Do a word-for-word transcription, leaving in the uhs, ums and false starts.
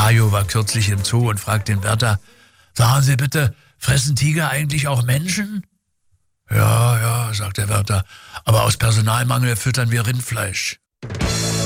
Hajo war kürzlich im Zoo und fragt den Wärter, sagen Sie bitte, fressen Tiger eigentlich auch Menschen? Ja, ja, sagt der Wärter, aber aus Personalmangel füttern wir Rindfleisch.